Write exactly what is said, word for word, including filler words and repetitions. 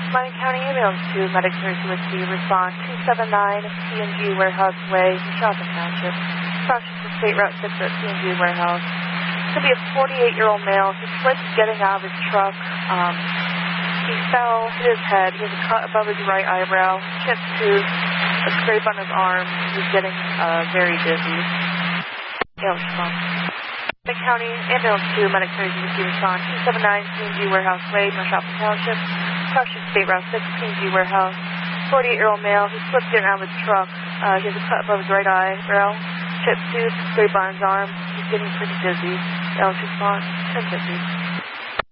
Mining County ambulance to Medic Nurse Whiskey, respond two seven nine P and G Warehouse Way, Shopping Township. Crossing to State Route six at P and G Warehouse. Could be a forty-eight-year-old male. He slipped getting out of his truck. Um, he fell, hit his head. He has a cut above his right eyebrow, chipped tooth, a scrape on his arm. He's getting uh, very dizzy. Yeah, respond. Mining County ambulance to Medic Nurse Whiskey, respond two seven nine P and G Warehouse Way, Shopping Township. Crossing State Route six, P and G Warehouse. forty-eight-year-old male. He slipped getting out of his truck. Uh, he has a cut above his right eyebrow, chipped tooth, scrape on his arm. He's getting pretty dizzy. Else response, ten fifty.